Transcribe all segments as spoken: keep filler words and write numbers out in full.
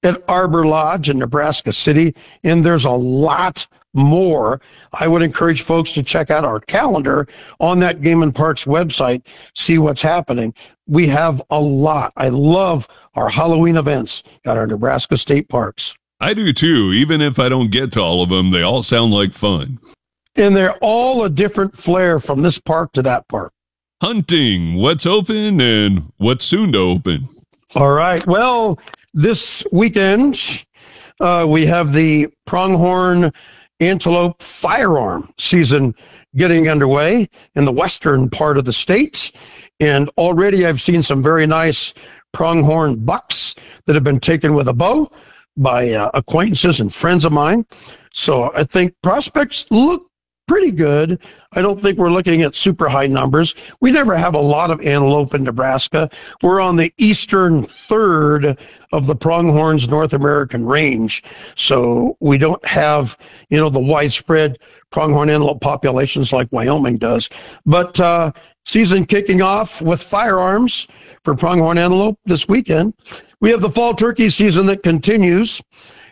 at Arbor Lodge in Nebraska City, and there's a lot more. I would encourage folks to check out our calendar on that Game and Parks website, see what's happening. We have a lot. I love our Halloween events at our Nebraska State Parks. I do too. Even if I don't get to all of them, they all sound like fun. And they're all a different flair from this park to that park. Hunting, what's open and what's soon to open? All right. Well, this weekend, uh, we have the pronghorn antelope firearm season getting underway in the western part of the state. And already I've seen some very nice pronghorn bucks that have been taken with a bow by uh, acquaintances and friends of mine. So I think prospects look pretty good. I don't think we're looking at super high numbers. We never have a lot of antelope in Nebraska. We're on the eastern third of the pronghorn's North American range. So we don't have, you know, the widespread pronghorn antelope populations like Wyoming does. But uh, season kicking off with firearms for pronghorn antelope this weekend. We have the fall turkey season that continues.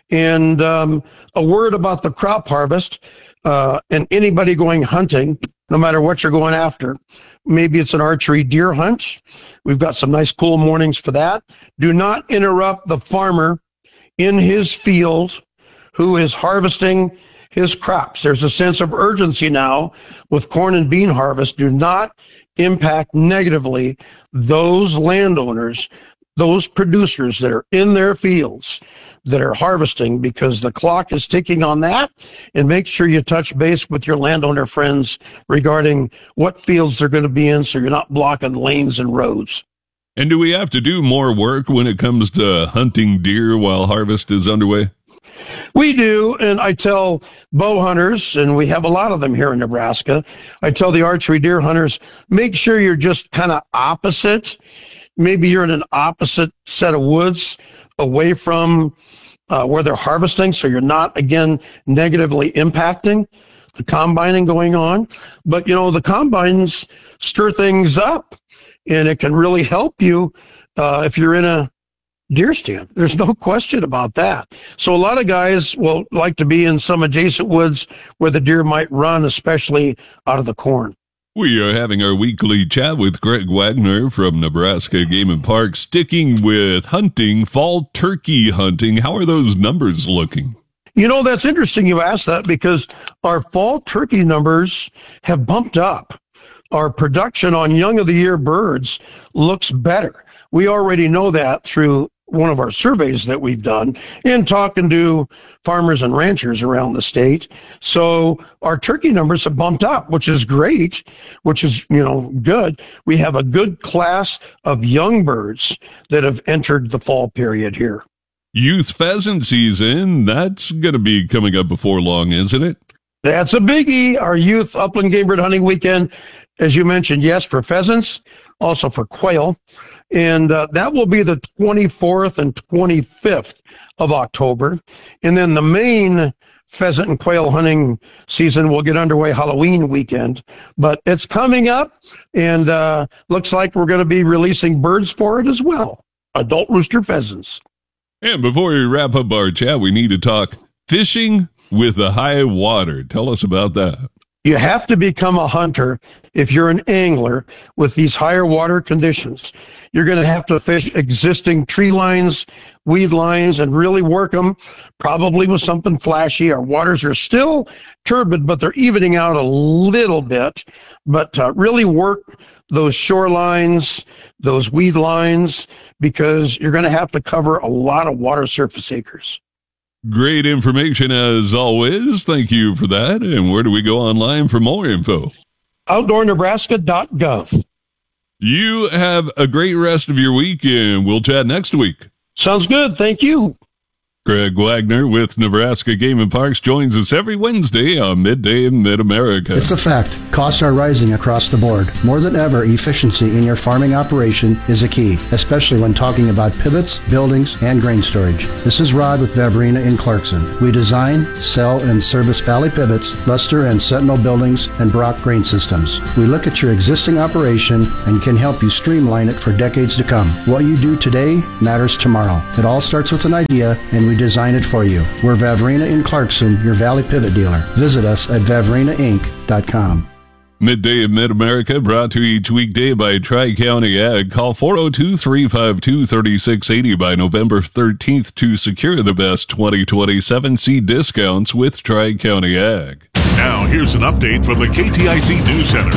And um, a word about the crop harvest. Uh, and anybody going hunting, no matter what you're going after, maybe it's an archery deer hunt. We've got some nice cool mornings for that. Do not interrupt the farmer in his field who is harvesting his crops. There's a sense of urgency now with corn and bean harvest. Do not impact negatively those landowners, those producers that are in their fields that are harvesting, because the clock is ticking on that. And make sure you touch base with your landowner friends regarding what fields they're going to be in so you're not blocking lanes and roads. And do we have to do more work when it comes to hunting deer while harvest is underway? We do, and I tell bow hunters, and we have a lot of them here in Nebraska, I tell the archery deer hunters, make sure you're just kind of opposite. Maybe you're in an opposite set of woods away from uh, where they're harvesting, so you're not, again, negatively impacting the combining going on. But, you know, the combines stir things up, and it can really help you uh, if you're in a deer stand. There's no question about that. So a lot of guys will like to be in some adjacent woods where the deer might run, especially out of the corn. We are having our weekly chat with Greg Wagner from Nebraska Game and Parks, sticking with hunting, fall turkey hunting. How are those numbers looking? You know, that's interesting you asked that, because our fall turkey numbers have bumped up. Our production on young of the year birds looks better. We already know that through one of our surveys that we've done and talking to farmers and ranchers around the state. So our turkey numbers have bumped up, which is great, which is, you know, good. We have a good class of young birds that have entered the fall period here. Youth pheasant season, that's going to be coming up before long, isn't it? That's a biggie. Our youth upland game bird hunting weekend, as you mentioned, yes, for pheasants, also for quail. And uh, that will be the twenty-fourth and twenty-fifth of October. And then the main pheasant and quail hunting season will get underway Halloween weekend. But it's coming up, and uh, looks like we're going to be releasing birds for it as well, adult rooster pheasants. And before we wrap up our chat, we need to talk fishing with the high water. Tell us about that. You have to become a hunter if you're an angler with these higher water conditions. You're going to have to fish existing tree lines, weed lines, and really work them, probably with something flashy. Our waters are still turbid, but they're evening out a little bit. But uh, really work those shorelines, those weed lines, because you're going to have to cover a lot of water surface acres. Great information as always. Thank you for that. And where do we go online for more info? outdoor nebraska dot gov. You have a great rest of your week, and we'll chat next week. Sounds good. Thank you. Greg Wagner with Nebraska Game and Parks joins us every Wednesday on Midday in Mid-America. It's a fact. Costs are rising across the board. More than ever, efficiency in your farming operation is a key, especially when talking about pivots, buildings, and grain storage. This is Rod with Vavrina in Clarkson. We design, sell, and service Valley Pivots, Luster and Sentinel buildings, and Brock grain systems. We look at your existing operation and can help you streamline it for decades to come. What you do today matters tomorrow. It all starts with an idea, and we design it for you. We're Vavrina in Clarkson, your Valley Pivot dealer. Visit us at vavrina inc dot com. Midday in Mid-America brought to you each weekday by Tri-County Ag. Call four oh two, three five two, three six eight oh by November thirteenth to secure the best twenty twenty-seven seed discounts with Tri-County Ag. Now here's an update from the K T I C News Center.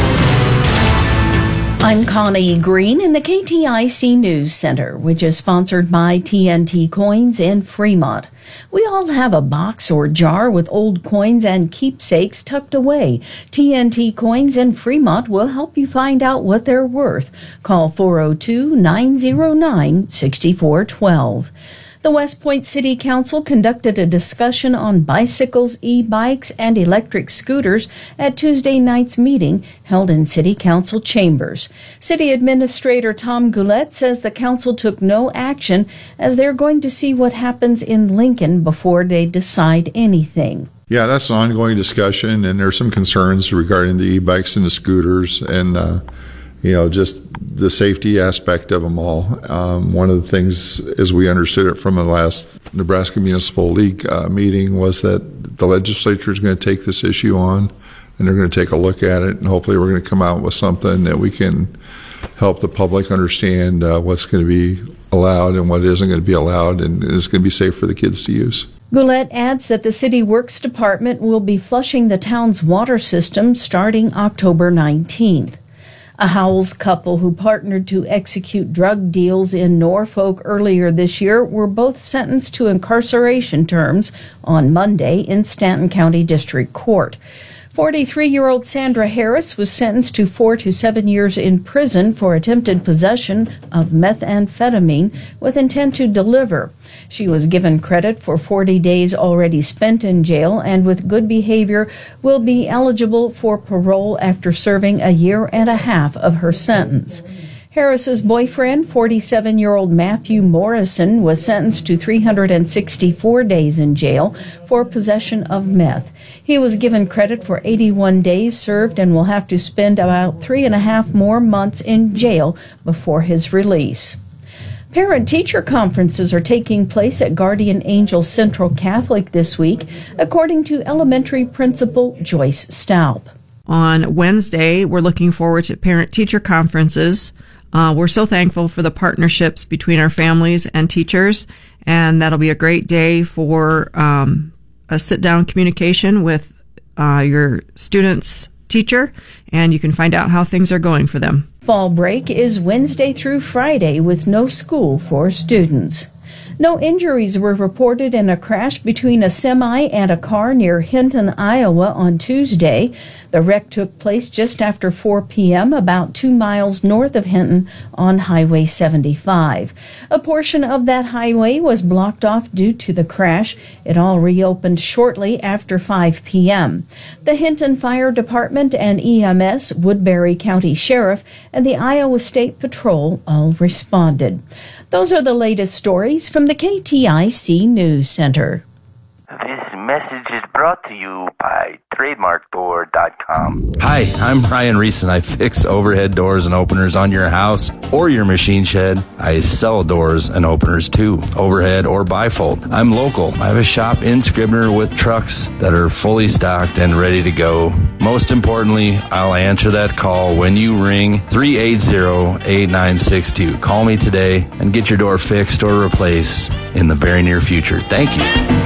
I'm Connie Green in the K T I C News Center, which is sponsored by T N T Coins in Fremont. We all have a box or jar with old coins and keepsakes tucked away. T N T Coins in Fremont will help you find out what they're worth. Call four oh two, nine oh nine, six four one two. The West Point City Council conducted a discussion on bicycles, e-bikes, and electric scooters at Tuesday night's meeting held in City Council chambers. City Administrator Tom Goulet says the council took no action as they're going to see what happens in Lincoln before they decide anything. Yeah, that's an ongoing discussion, and there's some concerns regarding the e-bikes and the scooters and, uh, you know, just the safety aspect of them all. Um, one of the things, as we understood it from the last Nebraska Municipal League uh, meeting, was that the legislature is going to take this issue on, and they're going to take a look at it, and hopefully we're going to come out with something that we can help the public understand uh, what's going to be allowed and what isn't going to be allowed, and is going to be safe for the kids to use. Goulet adds that the City Works Department will be flushing the town's water system starting October nineteenth. A Howells couple who partnered to execute drug deals in Norfolk earlier this year were both sentenced to incarceration terms on Monday in Stanton County District Court. forty-three-year-old Sandra Harris was sentenced to four to seven years in prison for attempted possession of methamphetamine with intent to deliver. She was given credit for forty days already spent in jail and with good behavior will be eligible for parole after serving a year and a half of her sentence. Harris's boyfriend, forty-seven-year-old Matthew Morrison, was sentenced to three hundred sixty-four days in jail for possession of meth. He was given credit for eighty-one days served and will have to spend about three and a half more months in jail before his release. Parent-teacher conferences are taking place at Guardian Angel Central Catholic this week, according to elementary principal Joyce Staup. On Wednesday, we're looking forward to parent-teacher conferences. Uh, we're so thankful for the partnerships between our families and teachers, and that'll be a great day for um, a sit-down communication with uh, your student's teacher, and you can find out how things are going for them. Fall break is Wednesday through Friday with no school for students. No injuries were reported in a crash between a semi and a car near Hinton, Iowa on Tuesday. The wreck took place just after four p.m. about two miles north of Hinton on Highway seventy-five. A portion of that highway was blocked off due to the crash. It all reopened shortly after five p.m. The Hinton Fire Department and E M S, Woodbury County Sheriff, and the Iowa State Patrol all responded. Those are the latest stories from the K T I C News Center. This message is brought to you by trademark door dot com. Hi, I'm Ryan Reese, and I fix overhead doors and openers on your house or your machine shed. I sell doors and openers too, overhead or bifold. I'm local. I have a shop in Scribner with trucks that are fully stocked and ready to go. Most importantly, I'll answer that call when you ring three eight zero, eight nine six two. Call me today and get your door fixed or replaced in the very near future. Thank you.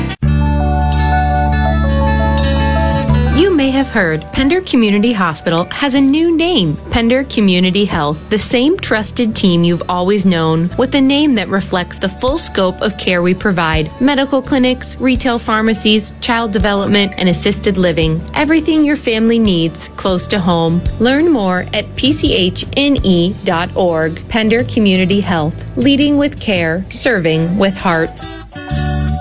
You may have heard Pender Community Hospital has a new name, Pender Community Health, the same trusted team you've always known, with a name that reflects the full scope of care we provide: medical clinics, retail pharmacies, child development, and assisted living. Everything your family needs close to home. Learn more at p c h n e dot org. Pender Community Health, leading with care, serving with heart.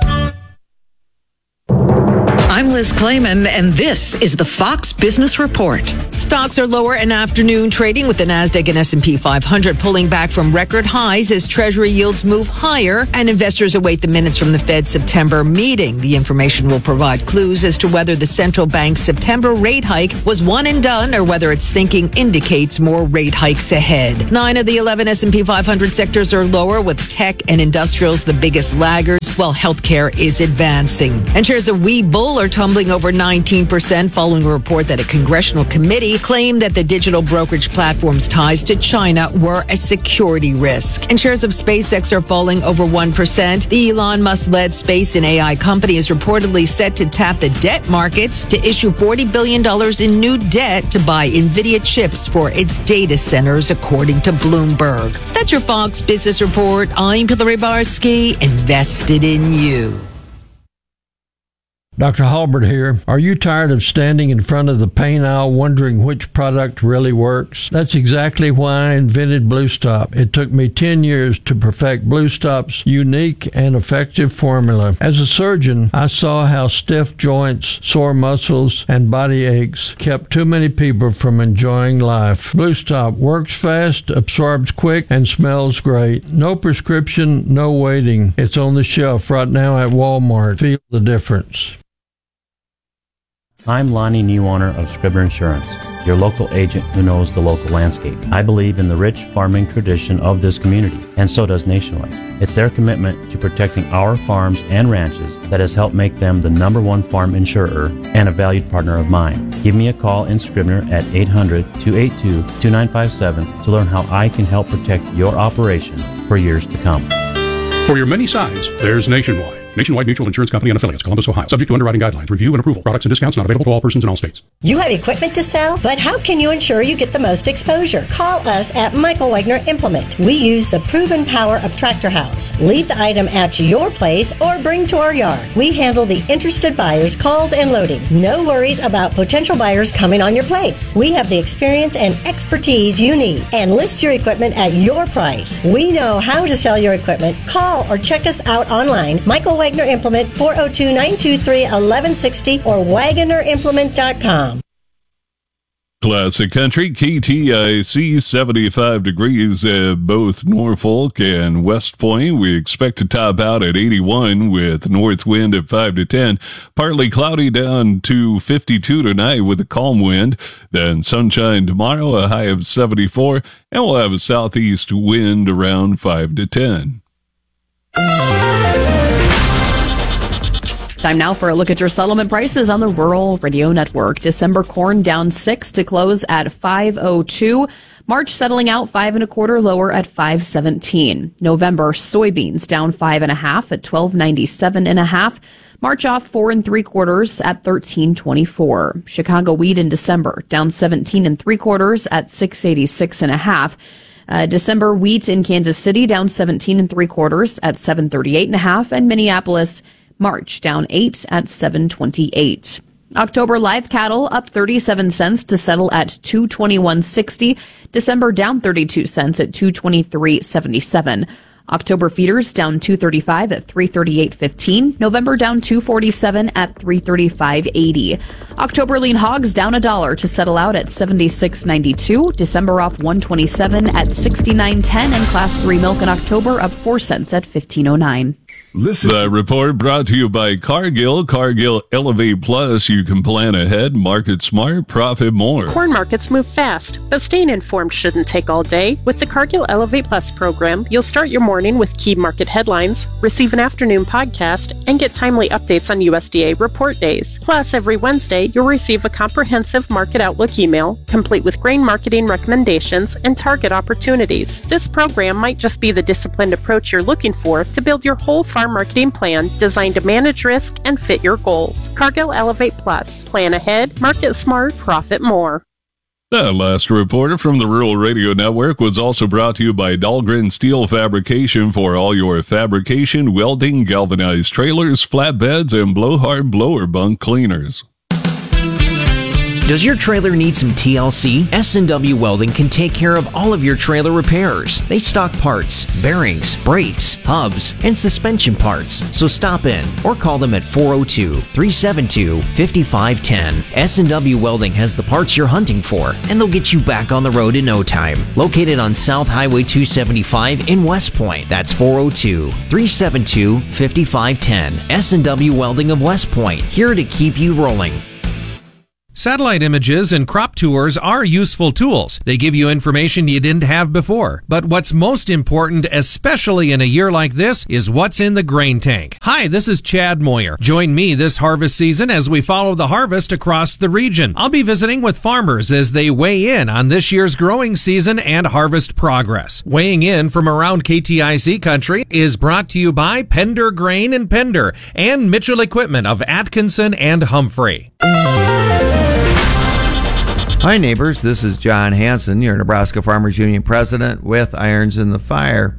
I'm Liz Clayman, and this is the Fox Business Report. Stocks are lower in afternoon trading, with the Nasdaq and S and P five hundred pulling back from record highs as Treasury yields move higher and investors await the minutes from the Fed's September meeting. The information will provide clues as to whether the central bank's September rate hike was one and done or whether its thinking indicates more rate hikes ahead. Nine of the eleven S and P five hundred sectors are lower, with tech and industrials the biggest laggards, while healthcare is advancing. And shares of Webull are tumbling over nineteen percent following a report that a congressional committee claimed that the digital brokerage platform's ties to China were a security risk. And shares of SpaceX are falling over one percent. The Elon Musk-led space and A I company is reportedly set to tap the debt markets to issue forty billion dollars in new debt to buy NVIDIA chips for its data centers, according to Bloomberg. That's your Fox Business Report. I'm Hillary Barsky, invested in you. Doctor Halbert here. Are you tired of standing in front of the pain aisle wondering which product really works? That's exactly why I invented Blue Stop. It took me ten years to perfect Blue Stop's unique and effective formula. As a surgeon, I saw how stiff joints, sore muscles, and body aches kept too many people from enjoying life. Blue Stop works fast, absorbs quick, and smells great. No prescription, no waiting. It's on the shelf right now at Walmart. Feel the difference. I'm Lonnie Neuowner of Scribner Insurance, your local agent who knows the local landscape. I believe in the rich farming tradition of this community, and so does Nationwide. It's their commitment to protecting our farms and ranches that has helped make them the number one farm insurer and a valued partner of mine. Give me a call in Scribner at eight hundred, two eight two, two nine five seven to learn how I can help protect your operation for years to come. For your many sides, there's Nationwide. Nationwide Mutual Insurance Company and Affiliates, Columbus, Ohio. Subject to underwriting guidelines, review and approval. Products and discounts not available to all persons in all states. You have equipment to sell, but how can you ensure you get the most exposure? Call us at Michael Wagner Implement. We use the proven power of Tractor House. Leave the item at your place or bring to our yard. We handle the interested buyers' calls and loading. No worries about potential buyers coming on your place. We have the experience and expertise you need and list your equipment at your price. We know how to sell your equipment. Call or check us out online. Michael Wagner Implement, four oh two, nine two three, eleven sixty or Wagoner Implement dot com. Classic Country, K T I C, seventy-five degrees at both Norfolk and West Point. We expect to top out at eighty-one with north wind at five to ten. Partly cloudy down to fifty-two tonight with a calm wind. Then sunshine tomorrow, a high of seventy-four, and we'll have a southeast wind around five to ten. Time now for a look at your settlement prices on the Rural Radio Network. December corn down six to close at five oh two. March settling out five and a quarter lower at five seventeen. November soybeans down five and a half at twelve ninety-seven and a half. March off four and three quarters at thirteen twenty-four. Chicago wheat in December down seventeen and three quarters at six eighty-six and a half. Uh, December wheat in Kansas City down seventeen and three quarters at seven thirty-eight and a half, and Minneapolis March down eight at seven twenty-eight. October live cattle up thirty-seven cents to settle at two twenty-one sixty. December down thirty-two cents at two twenty-three seventy-seven. October feeders down two thirty-five at three thirty-eight fifteen. November down two forty-seven at three thirty-five eighty. October lean hogs down a dollar to settle out at seventy-six ninety-two. December off one twenty-seven at sixty-nine ten, and class three milk in October up four cents at fifteen oh nine. Listen. The report brought to you by Cargill. Cargill Elevate Plus. You can plan ahead, market smart, profit more. Corn markets move fast, but staying informed shouldn't take all day. With the Cargill Elevate Plus program, you'll start your morning with key market headlines, receive an afternoon podcast, and get timely updates on U S D A report days. Plus, every Wednesday, you'll receive a comprehensive market outlook email, complete with grain marketing recommendations and target opportunities. This program might just be the disciplined approach you're looking for to build your whole farm marketing plan designed to manage risk and fit your goals. Cargill Elevate Plus. Plan ahead, market smart, profit more. The last reporter from the Rural Radio Network was also brought to you by Dahlgren Steel Fabrication for all your fabrication, welding, galvanized trailers, flatbeds, and blowhard blower bunk cleaners. Does your trailer need some T L C? S and W Welding can take care of all of your trailer repairs. They stock parts, bearings, brakes, hubs, and suspension parts. So stop in or call them at four oh two, three seven two, five five one zero. S and W Welding has the parts you're hunting for, and they'll get you back on the road in no time. Located on South Highway two seventy-five in West Point. That's four oh two, three seven two, five five one zero. S and W Welding of West Point, here to keep you rolling. Satellite images and crop tours are useful tools. They give you information you didn't have before. But what's most important, especially in a year like this, is what's in the grain tank. Hi, this is Chad Moyer. Join me this harvest season as we follow the harvest across the region. I'll be visiting with farmers as they weigh in on this year's growing season and harvest progress. Weighing in from around K T I C country is brought to you by Pender Grain and Pender and Mitchell Equipment of Atkinson and Humphrey. Hi neighbors, this is John Hanson, your Nebraska Farmers Union president with Irons in the Fire.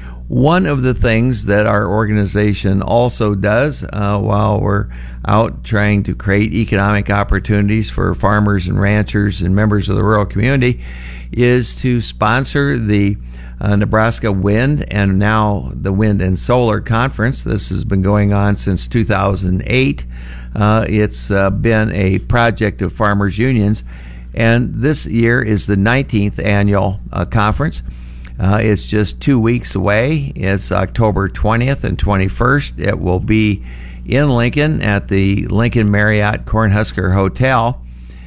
One of the things that our organization also does uh, while we're out trying to create economic opportunities for farmers and ranchers and members of the rural community is to sponsor the uh, Nebraska Wind and now the Wind and Solar Conference. This has been going on since two thousand eight. Uh, it's uh, been a project of farmers unions. And this year is the nineteenth annual uh, conference. Uh, it's just two weeks away. It's October twentieth and twenty-first. It will be in Lincoln at the Lincoln Marriott Cornhusker Hotel.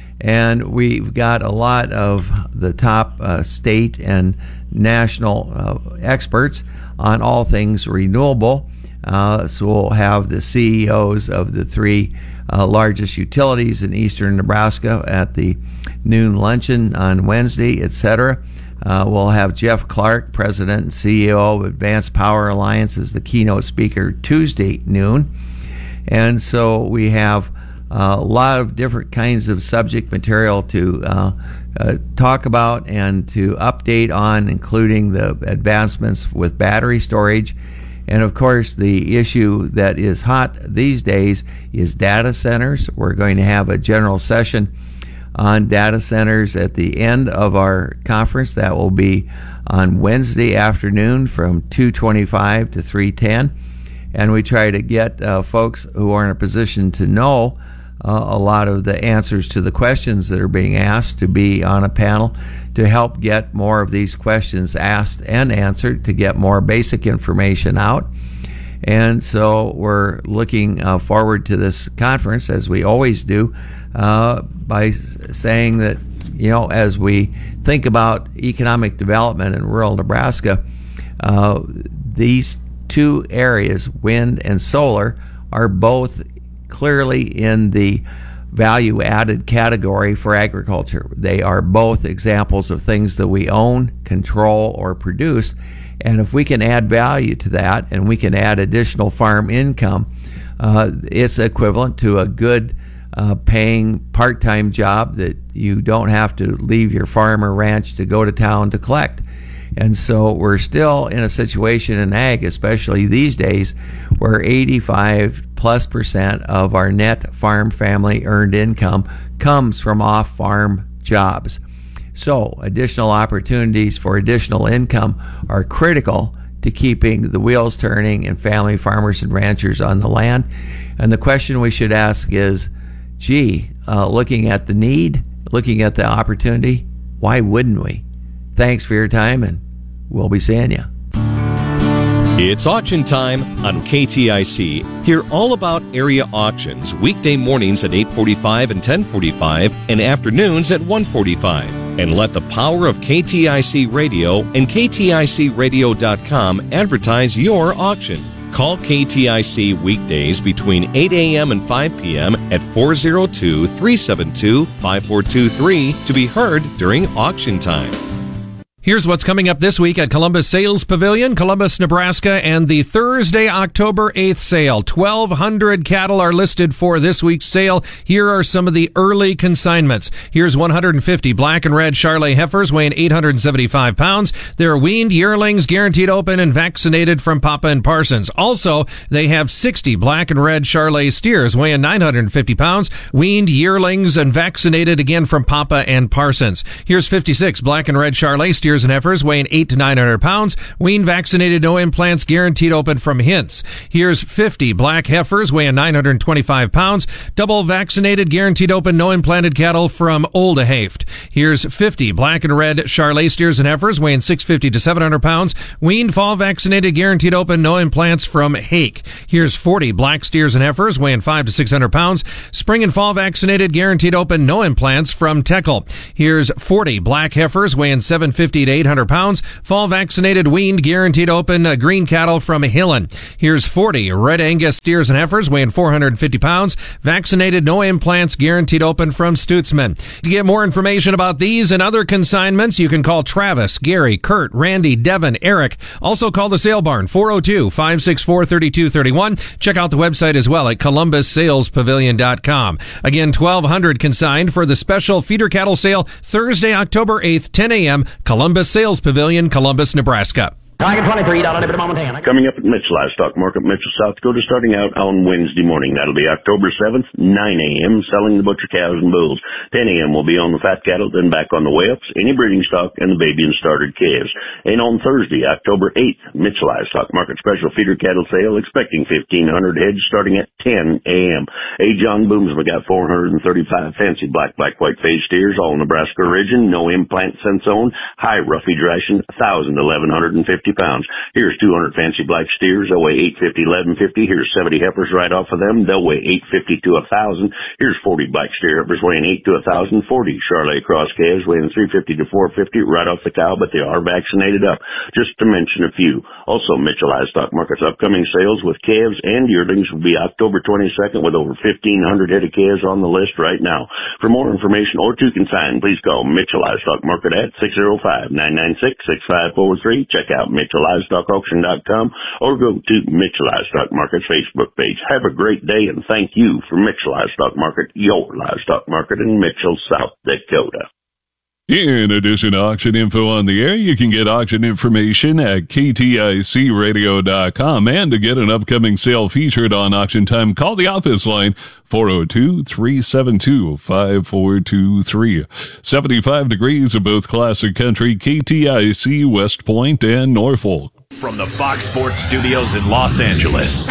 And we've got a lot of the top uh, state and national uh, experts on all things renewable. Uh, so we'll have the C E Os of the three uh, largest utilities in eastern Nebraska at the noon luncheon on Wednesday, et cetera. Uh, we'll have Jeff Clark, President and C E O of Advanced Power Alliance, as the keynote speaker Tuesday noon. And so we have uh, a lot of different kinds of subject material to uh, uh, talk about and to update on, including the advancements with battery storage. And of course, the issue that is hot these days is data centers. We're going to have a general session on data centers at the end of our conference. That will be on Wednesday afternoon from two twenty-five to three ten. And we try to get uh, folks who are in a position to know uh, a lot of the answers to the questions that are being asked to be on a panel to help get more of these questions asked and answered, to get more basic information out. And so we're looking uh, forward to this conference, as we always do, uh, by saying that, you know, as we think about economic development in rural Nebraska, uh, these two areas, wind and solar, are both clearly in the value-added category for agriculture. They are both examples of things that we own, control, or produce. And if we can add value to that and we can add additional farm income, uh, it's equivalent to a good uh, paying part-time job that you don't have to leave your farm or ranch to go to town to collect. And so we're still in a situation in ag, especially these days, where eighty-five plus percent of our net farm family earned income comes from off-farm jobs. So additional opportunities for additional income are critical to keeping the wheels turning and family farmers and ranchers on the land. And the question we should ask is, gee, uh, looking at the need, looking at the opportunity, why wouldn't we? Thanks for your time, and we'll be seeing you. It's auction time on K T I C. Hear all about area auctions weekday mornings at eight forty-five and ten forty-five and afternoons at one forty-five. And let the power of K T I C Radio and K T I C radio dot com advertise your auction. Call K T I C weekdays between eight a.m. and five p.m. at four oh two, three seven two, five four two three to be heard during auction time. Here's what's coming up this week at Columbus Sales Pavilion, Columbus, Nebraska, and the Thursday, October eighth sale. twelve hundred cattle are listed for this week's sale. Here are some of the early consignments. Here's one hundred fifty black and red Charolais heifers weighing eight hundred seventy-five pounds. They're weaned yearlings, guaranteed open and vaccinated from Papa and Parsons. Also, they have sixty black and red Charolais steers weighing nine hundred fifty pounds, weaned yearlings and vaccinated again from Papa and Parsons. Here's fifty-six black and red Charolais steers and heifers weighing eight to nine hundred pounds, weaned, vaccinated, no implants, guaranteed open from Hints. Here's fifty black heifers weighing nine hundred twenty-five pounds, double vaccinated, guaranteed open, no implanted cattle from Oldehaeft. Here's fifty black and red Charolais steers and heifers weighing six hundred fifty to seven hundred pounds, weaned, fall vaccinated, guaranteed open, no implants from Hake. Here's forty black steers and heifers weighing five to six hundred pounds, spring and fall vaccinated, guaranteed open, no implants from Teckle. Here's forty black heifers weighing seven hundred fifty to eight hundred pounds, fall vaccinated, weaned, guaranteed open, uh, green cattle from Hillen. Here's forty red Angus steers and heifers weighing four hundred fifty pounds, vaccinated, no implants, guaranteed open from Stutzman. To get more information about these and other consignments, you can call Travis, Gary, Kurt, Randy, Devin, Eric. Also call the sale barn, four oh two, five six four, three two three one. Check out the website as well at columbus sales pavilion dot com. Again, twelve hundred consigned for the special feeder cattle sale Thursday, October eighth, ten a.m., Columbus Sales Pavilion, Columbus, Nebraska. Tiger twenty-three, Montana. Coming up at Mitchell Livestock Market, Mitchell, South Dakota, starting out on Wednesday morning. That'll be October seventh, nine a.m., selling the butcher cows and bulls. ten a.m. will be on the fat cattle, then back on the weigh-ups, any breeding stock, and the baby and started calves. And on Thursday, October eighth, Mitchell Livestock Market special feeder cattle sale, expecting fifteen hundred heads starting at ten a.m. A. John Booms, we got four hundred thirty-five fancy black, black, white phase steers, all Nebraska origin, no implant sense owned, high roughage ration, one thousand to eleven fifty pounds. Here's two hundred fancy black steers. They'll weigh eight fifty, eleven fifty. Here's seventy heifers right off of them. They'll weigh eight fifty to one thousand. Here's forty black steer heifers weighing eight to one thousand. forty Charolais cross calves weighing three fifty to four fifty right off the cow, but they are vaccinated up. Just to mention a few. Also, Mitchell Livestock Market's upcoming sales with calves and yearlings will be October twenty-second with over fifteen hundred head of calves on the list right now. For more information or to consign, please call Mitchell Livestock Market at six oh five, nine nine six, six five four three. Check out Mitchell Livestock Auction dot com or go to Mitchell Livestock Market's Facebook page. Have a great day and thank you for Mitchell Livestock Market, your livestock market in Mitchell, South Dakota. In addition to auction info on the air, you can get auction information at K T I C radio dot com. And to get an upcoming sale featured on Auction Time, call the office line four oh two, three seven two, five four two three. seventy-five degrees of both classic country, K T I C, West Point, and Norfolk. From the Fox Sports Studios in Los Angeles,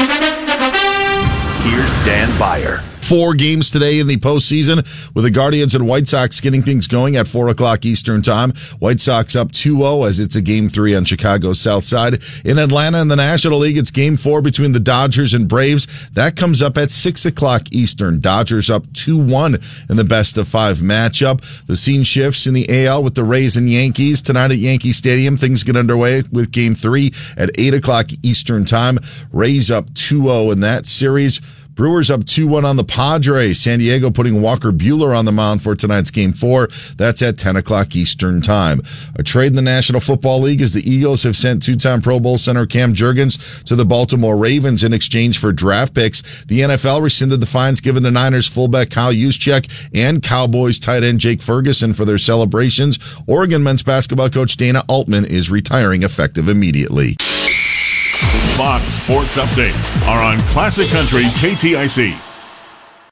here's Dan Beyer. Four games today in the postseason with the Guardians and White Sox getting things going at four o'clock Eastern time. White Sox up two oh as it's a game three on Chicago's south side. In Atlanta in the National League, it's game four between the Dodgers and Braves. That comes up at six o'clock Eastern. Dodgers up two one in the best of five matchup. The scene shifts in the A L with the Rays and Yankees. Tonight at Yankee Stadium, things get underway with game three at eight o'clock Eastern time. Rays up two oh in that series. Brewers up two one on the Padres. San Diego putting Walker Buehler on the mound for tonight's game four. That's at ten o'clock Eastern time. A trade in the National Football League as the Eagles have sent two-time Pro Bowl center Cam Jurgens to the Baltimore Ravens in exchange for draft picks. The N F L rescinded the fines given to Niners fullback Kyle Juszczyk and Cowboys tight end Jake Ferguson for their celebrations. Oregon men's basketball coach Dana Altman is retiring effective immediately. Fox Sports Updates are on Classic Country K T I C.